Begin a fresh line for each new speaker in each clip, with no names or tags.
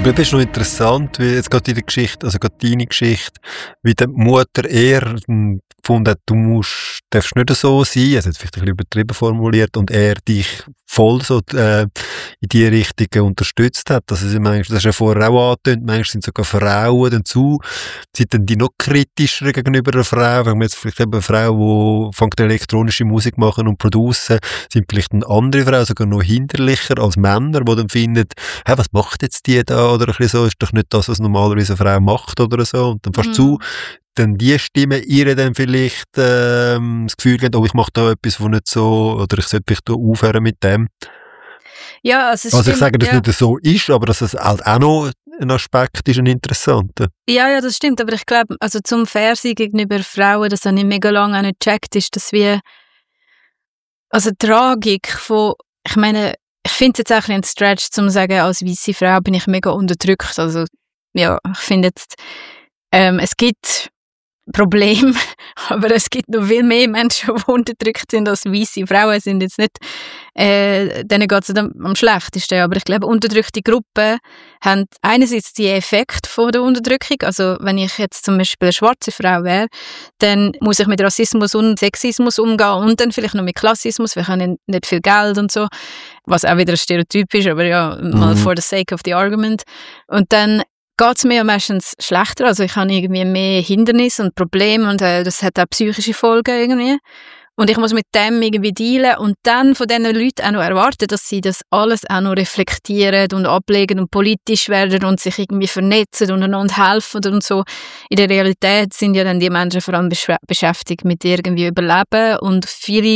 Aber das ist noch interessant, wie jetzt gerade in der Geschichte, also gerade deine Geschichte, wie die Mutter eher gefunden hat, darfst nicht so sein, also jetzt vielleicht ein bisschen übertrieben formuliert, und er dich voll so in die Richtung unterstützt hat. Also das ist ja vorher auch angetönt, manchmal sind sogar Frauen dazu, sind dann die noch kritischer gegenüber einer Frau, wenn man jetzt vielleicht eben eine Frau, die fängt elektronische Musik machen und producen, sind vielleicht eine andere Frau sogar noch hinderlicher als Männer, die dann finden, hey, was macht jetzt die da, oder ein bisschen so, ist doch nicht das, was normalerweise eine Frau macht, oder so, und dann fast zu, dann die Stimme ihr dann vielleicht das Gefühl geben, oh, ich mache da etwas, wo nicht so, oder ich sollte vielleicht aufhören mit dem.
Ja, also
ich sage, dass es nicht so ist, aber dass es halt auch noch ein Aspekt ist, ein interessanter.
Ja, das stimmt, aber ich glaube, also zum Fair sein gegenüber Frauen, das habe ich mega lange auch nicht gecheckt, ist, dass wir, also die Tragik von, ich meine, ich finde es jetzt auch ein Stretch, zum zu sagen, als weisse Frau bin ich mega unterdrückt, also ja, ich finde jetzt, es gibt Problem, aber es gibt noch viel mehr Menschen, die unterdrückt sind als weisse Frauen, sind jetzt nicht, denen geht es am schlechtesten, aber ich glaube, unterdrückte Gruppen haben einerseits die Effekt von der Unterdrückung, also wenn ich jetzt zum Beispiel eine schwarze Frau wäre, dann muss ich mit Rassismus und Sexismus umgehen und dann vielleicht noch mit Klassismus, wir haben nicht viel Geld und so, was auch wieder ein Stereotyp ist, aber ja, mal for the sake of the argument, und dann geht es mir ja meistens schlechter, also ich habe irgendwie mehr Hindernisse und Probleme und das hat auch psychische Folgen irgendwie und ich muss mit dem irgendwie dealen und dann von diesen Leuten auch noch erwarten, dass sie das alles auch noch reflektieren und ablegen und politisch werden und sich irgendwie vernetzen und einander helfen und so. In der Realität sind ja dann die Menschen vor allem beschäftigt mit irgendwie Überleben und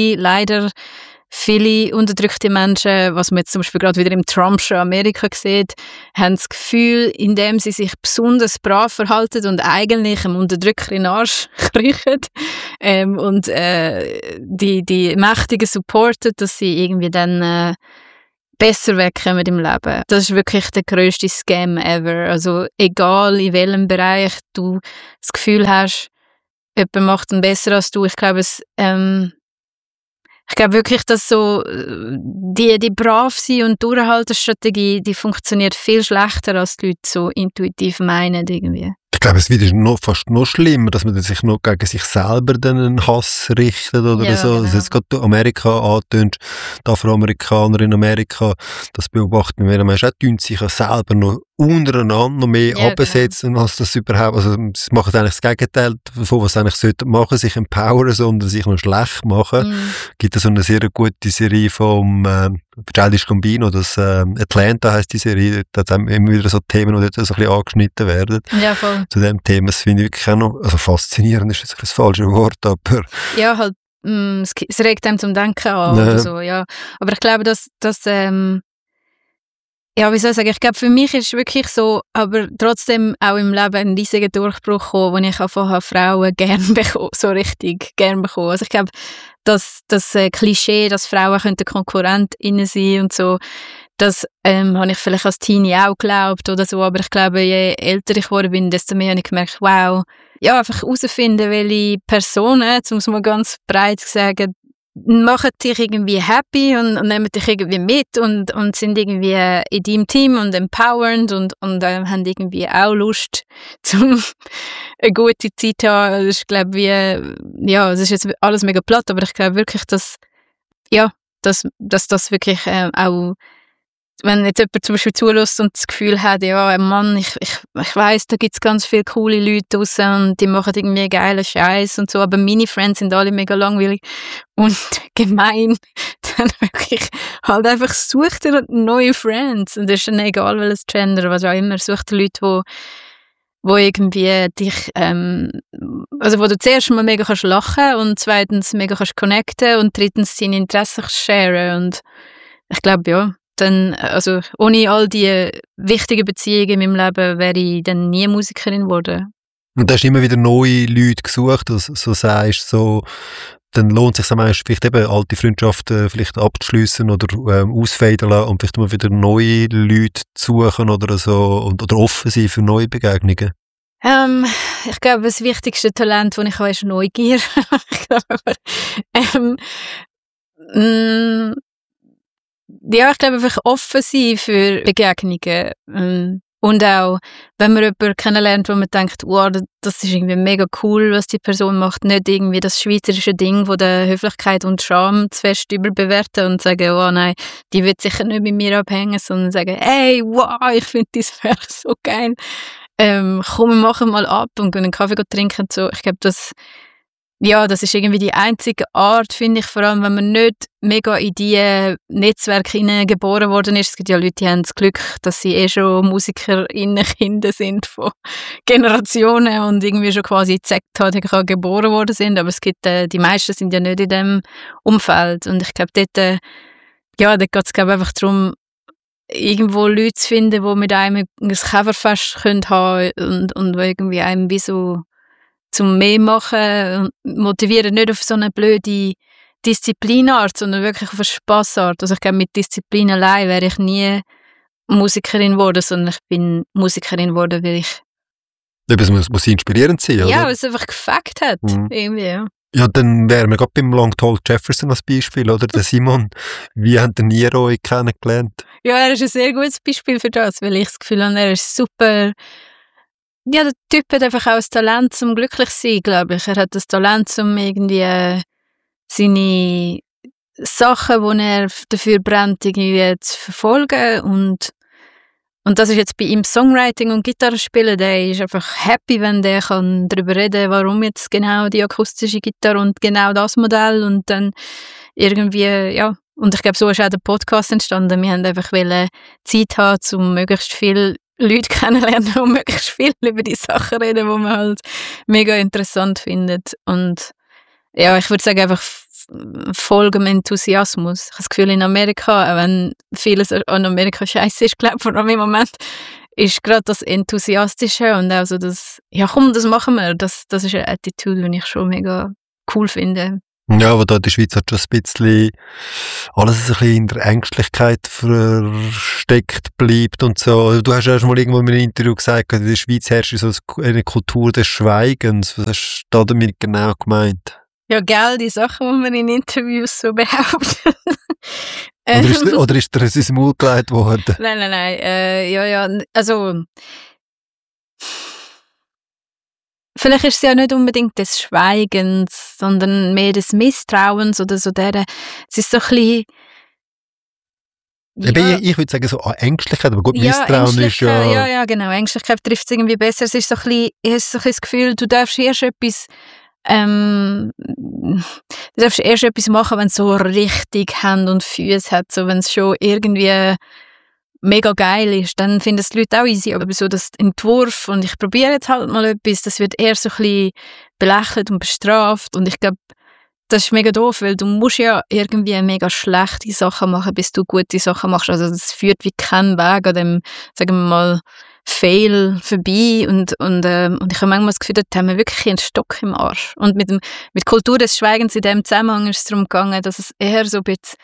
viele unterdrückte Menschen, was man jetzt zum Beispiel gerade wieder im Trump-Show Amerika sieht, haben das Gefühl, indem sie sich besonders brav verhalten und eigentlich einem Unterdrücker in den Arsch kriechen und die Mächtigen supporten, dass sie irgendwie dann besser wegkommen im Leben. Das ist wirklich der grösste Scam ever. Also egal in welchem Bereich du das Gefühl hast, jemand macht ihn besser als du. Ich glaube, ich glaube wirklich, dass so die brav sein und Durchhaltestrategie, die funktioniert viel schlechter, als die Leute so intuitiv meinen irgendwie.
Ich glaube, es wird fast noch schlimmer, dass man sich noch gegen sich selber dann einen Hass richtet oder
ja,
so.
Genau.
Also jetzt gerade Amerika antönt, die Afroamerikaner in Amerika, das beobachten wir manchmal auch, sich ja selber noch untereinander noch mehr absetzen, genau, als das überhaupt, also sie machen eigentlich das Gegenteil davon, was sie eigentlich sollten machen, sich empowern, sondern sich noch schlecht machen. Gibt es so eine sehr gute Serie vom Childish Gambino, das Atlanta heisst die Serie, da hat immer wieder so Themen, die dort so ein bisschen angeschnitten werden.
Ja, voll.
Zu dem Thema, das finde ich wirklich auch noch, also faszinierend ist jetzt das falsche Wort, aber...
Ja, halt, es regt einem zum Denken an oder so, ja. Aber ich glaube, dass ja, wie soll ich sagen, ich glaube, für mich ist es wirklich so, aber trotzdem auch im Leben ein riesiger Durchbruch gekommen, wo ich einfach Frauen gern bekommen, so richtig gern bekommen. Also ich glaube, das Klischee, dass Frauen KonkurrentInnen sein und so, das habe ich vielleicht als Teenie auch geglaubt oder so, aber ich glaube, je älter ich geworden bin, desto mehr habe ich gemerkt, wow, ja, einfach herausfinden, welche Personen, um es mal ganz breit zu sagen, machen dich irgendwie happy und nehmen dich irgendwie mit und sind irgendwie in deinem Team und empowernd und haben irgendwie auch Lust, zum eine gute Zeit zu haben. Ich glaube, ja, es ist jetzt alles mega platt, aber ich glaube wirklich, dass das wirklich auch, wenn jetzt jemand zum Beispiel zulässt und das Gefühl hat, ja, Mann, ich weiss, da gibt's ganz viele coole Leute draussen und die machen irgendwie geilen Scheiß und so, aber meine Friends sind alle mega langweilig und gemein, dann wirklich halt einfach such dir neue Friends und das ist dann egal welches Gender, was auch immer, such dir Leute, wo irgendwie dich, also wo du zuerst mal mega kannst lachen und zweitens mega kannst connecten und drittens deine Interessen sharen und ich glaube, ja, dann, also ohne all die wichtigen Beziehungen in meinem Leben wäre ich dann nie Musikerin geworden.
Und da hast du immer wieder neue Leute gesucht, dass so sagst, so, dann lohnt es sich manchmal vielleicht eben alte Freundschaften vielleicht abzuschliessen oder ausfaden lassen und vielleicht mal wieder neue Leute zu suchen oder so oder offen sein für neue Begegnungen.
Ich glaube, das wichtigste Talent, das ich habe, ist Neugier. Ja, ich glaube einfach offen sein für Begegnungen. Und auch, wenn man jemanden kennenlernt, wo man denkt, wow, das ist irgendwie mega cool, was die Person macht, nicht irgendwie das schweizerische Ding, wo der Höflichkeit und Charme zu fest überbewerten und sagen, oh nein, die wird sicher nicht mit mir abhängen, sondern sagen, hey, wow, ich finde dieses Werk so geil. Komm, wir machen mal ab und gehen einen Kaffee trinken und so. Ich glaube, das ist irgendwie die einzige Art, finde ich, vor allem, wenn man nicht mega in die Netzwerke geboren worden ist. Es gibt ja Leute, die haben das Glück, dass sie schon MusikerInnen Kinder sind von Generationen und irgendwie schon quasi ZH geboren worden sind. Aber es gibt, die meisten sind ja nicht in dem Umfeld. Und ich glaube, dort geht es einfach darum, irgendwo Leute zu finden, die mit einem ein Coverfest haben können und irgendwie einem wie so zum mehr machen und motivieren, nicht auf so eine blöde Disziplinart, sondern wirklich auf eine Spassart. Also ich glaube, mit Disziplin allein wäre ich nie Musikerin geworden, sondern ich bin Musikerin geworden, weil ich...
Es muss inspirierend sein, oder?
Ja, weil es einfach gefackt hat, irgendwie, ja.
Ja, dann wären wir gerade beim Long Tall Jefferson als Beispiel, oder? Der Simon, wie habt ihr euch kennengelernt?
Ja, er ist ein sehr gutes Beispiel für das, weil ich das Gefühl habe, er ist super... Ja, der Typ hat einfach auch das Talent zum glücklich sein, glaube ich. Er hat das Talent, um irgendwie seine Sachen, die er dafür brennt, irgendwie zu verfolgen. Und das ist jetzt bei ihm Songwriting und Gitarrespielen. Der ist einfach happy, wenn der kann darüber reden kann, warum jetzt genau die akustische Gitarre und genau das Modell. Und dann irgendwie, ja. Und ich glaube, so ist auch der Podcast entstanden. Wir haben einfach Zeit haben, um möglichst viel Leute kennenlernen und möglichst viel über die Sachen reden, die man halt mega interessant findet. Und ja, ich würde sagen, einfach folgen dem Enthusiasmus. Ich habe das Gefühl, in Amerika, auch wenn vieles an Amerika scheiße ist, glaube ich, vor allem im Moment, ist gerade das Enthusiastische und auch so das, ja komm, das machen wir. Das ist eine Attitude, die ich schon mega cool finde.
Ja, aber da in der Schweiz hat schon ein bisschen alles ein bisschen in der Ängstlichkeit versteckt bleibt und so. Du hast ja schon mal irgendwo in einem Interview gesagt, in der Schweiz herrscht so eine Kultur des Schweigens. Was hast du damit genau gemeint?
Ja, gell, die Sachen, die man in Interviews so behauptet.
Oder ist dir das ins Maul gelegt worden?
Nein. Also... Vielleicht ist es ja nicht unbedingt des Schweigens, sondern mehr des Misstrauens oder so der. Es ist so ein bisschen...
Ja. Ich würde sagen, so Ängstlichkeit, aber gut, Misstrauen ist ja...
Ja, genau. Ängstlichkeit trifft es irgendwie besser. Es ist so ein bisschen, ich habe so ein bisschen das Gefühl, du darfst erst etwas machen, wenn es so richtig Hände und Füße hat, so wenn es schon irgendwie mega geil ist, dann finden es die Leute auch easy. Aber so das Entwurf und ich probiere jetzt halt mal etwas, das wird eher so ein bisschen belächelt und bestraft. Und ich glaube, das ist mega doof, weil du musst ja irgendwie mega schlechte Sachen machen, bis du gute Sachen machst. Also das führt wie kein Weg an dem, sagen wir mal, Fail vorbei. Und ich habe manchmal das Gefühl, dort haben wir wirklich einen Stock im Arsch. Und mit Kultur des Schweigens in dem Zusammenhang ist es darum gegangen, dass es eher so ein bisschen,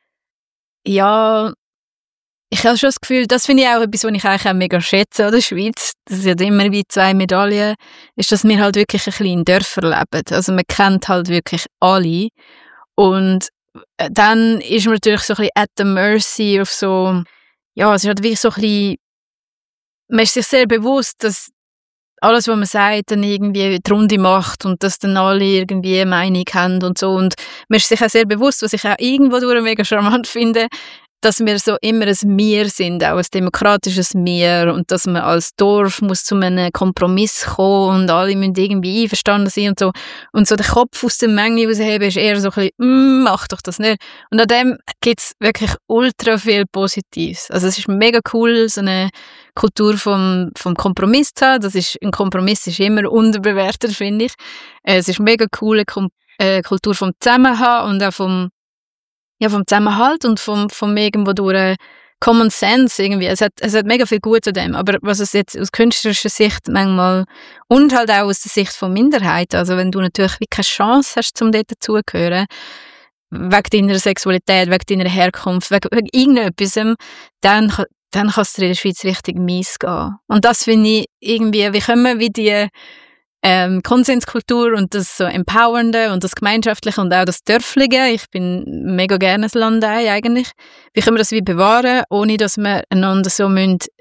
ja, ich habe schon das Gefühl, das finde ich auch etwas, was ich eigentlich auch mega schätze an der Schweiz. Das ist ja immer wie 2 Medaillen, ist, dass wir halt wirklich ein bisschen in Dörfern leben. Also man kennt halt wirklich alle. Und dann ist man natürlich so ein bisschen at the mercy auf so, ja, es ist halt wirklich so ein bisschen, man ist sich sehr bewusst, dass alles, was man sagt, dann irgendwie die Runde macht und dass dann alle irgendwie eine Meinung haben und so. Und man ist sich auch sehr bewusst, was ich auch irgendwo durch mega charmant finde, dass wir so immer ein Wir sind, auch ein demokratisches Wir und dass man als Dorf muss zu einem Kompromiss kommen und alle müssen irgendwie einverstanden sein und so. Und so den Kopf aus der Menge rausheben ist eher so ein bisschen, mach doch das nicht. Und an dem gibt es wirklich ultra viel Positives. Also es ist mega cool, so eine Kultur vom Kompromiss zu haben. Ein Kompromiss ist immer unterbewertet, finde ich. Es ist mega cool, eine Kultur vom Zusammenhang und auch vom Zusammenhalt und vom irgendwo durch Common Sense irgendwie. Es hat mega viel Gutes an dem. Aber was es jetzt aus künstlerischer Sicht manchmal und halt auch aus der Sicht von Minderheiten, also wenn du natürlich wie keine Chance hast, um dort dazugehören, wegen deiner Sexualität, wegen deiner Herkunft, wegen irgendetwas, dann kann es dir in der Schweiz richtig mies gehen. Und das finde ich irgendwie, wie können wir wie die Konsenskultur und das so Empowernde und das Gemeinschaftliche und auch das Dörfliche. Ich bin mega gerne ein Landei eigentlich. Wie können wir das wie bewahren, ohne dass wir einander so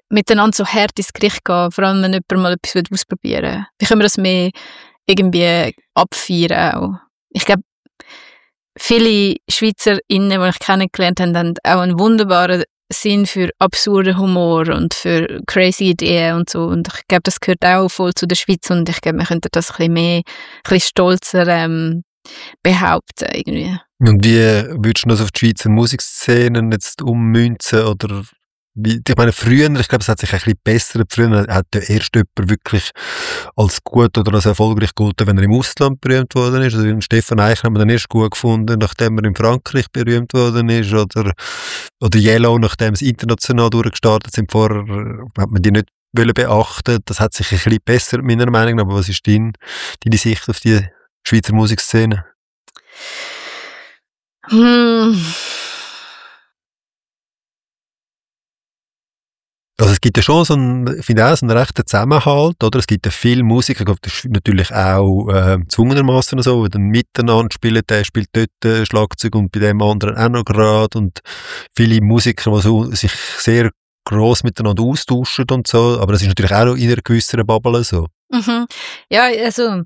miteinander so hart ins Gericht gehen, vor allem wenn jemand mal etwas ausprobieren will. Wie können wir das mehr irgendwie abfeiern auch? Ich glaube, viele SchweizerInnen, die ich kennengelernt habe, haben auch einen wunderbaren Sinn für absurden Humor und für crazy Ideen und so. Und ich glaube, das gehört auch voll zu der Schweiz und ich glaube, wir könnten das ein bisschen mehr, ein bisschen stolzer behaupten irgendwie.
Und wie würdest du das auf die Schweizer Musikszene jetzt ummünzen oder wie, ich meine, früher, ich glaube, es hat sich ein bisschen besser, früher hat ja erst jemand wirklich als gut oder als erfolgreich gegolten, wenn er im Ausland berühmt worden ist. Also Stefan Eichner haben wir dann erst gut gefunden, nachdem er in Frankreich berühmt worden ist, oder Yellow, nachdem sie international durchgestartet sind. Vorher hat man die nicht beachten. Das hat sich ein bisschen besser, meiner Meinung nach. Aber was ist deine Sicht auf die Schweizer Musikszene? Also es gibt ja schon so einen, ich finde auch so einen rechten Zusammenhalt, oder? Es gibt ja viel Musik, ich glaube, das ist natürlich auch gezwungenermassen so, wenn dann miteinander spielen, der spielt dort Schlagzeug und bei dem anderen auch noch gerade und viele Musiker, die so sich sehr gross miteinander austauschen und so, aber das ist natürlich auch noch in einer gewissen Bubble so.
Mhm. Ja, also,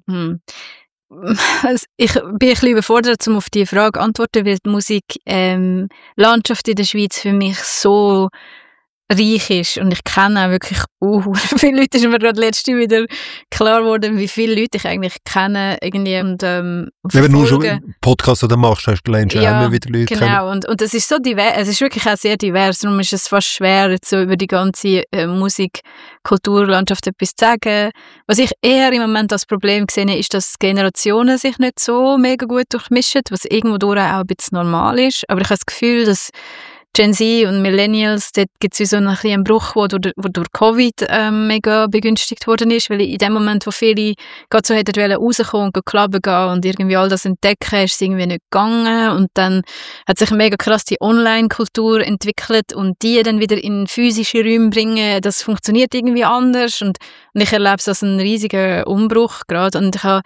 ich bin ein bisschen überfordert, um auf die Frage zu antworten, weil die Musiklandschaft in der Schweiz für mich so reich ist und ich kenne auch wirklich viele Leute, ist mir gerade letzte wieder klar geworden, wie viele Leute ich eigentlich kenne irgendwie und
wenn du nur schon einen Podcast oder machst, hast du lernst
ja,
auch immer wieder Leute
genau kennen. Und es ist so divers, es ist wirklich auch sehr divers, darum ist es fast schwer, jetzt so über die ganze Musik-Kulturlandschaft etwas zu sagen. Was ich eher im Moment als Problem sehe, ist, dass Generationen sich nicht so mega gut durchmischen, was irgendwo durch auch ein bisschen normal ist, aber ich habe das Gefühl, dass Gen Z und Millennials, dort gibt es wie so einen Bruch, der durch Covid mega begünstigt worden ist, weil in dem Moment, wo viele gerade so hätten rauskommen und clubben gehen und irgendwie all das entdecken, ist es irgendwie nicht gegangen und dann hat sich mega krass die Online-Kultur entwickelt und die dann wieder in physische Räume bringen, das funktioniert irgendwie anders und ich erlebe es als einen riesigen Umbruch gerade und ich habe